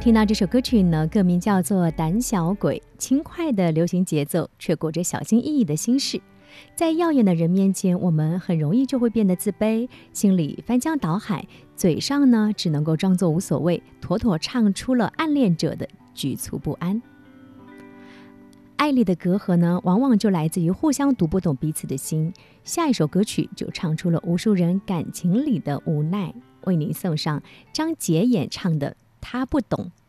听到这首歌曲呢，歌名叫做《胆小鬼》，轻快的流行节奏，却裹着小心翼翼的心事。在耀眼的人面前，我们很容易就会变得自卑，心里翻江倒海，嘴上呢只能够装作无所谓，妥妥唱出了暗恋者的局促不安。爱里的隔阂呢，往往就来自于互相读不懂彼此的心。下一首歌曲就唱出了无数人感情里的无奈，为您送上张杰演唱的《他不懂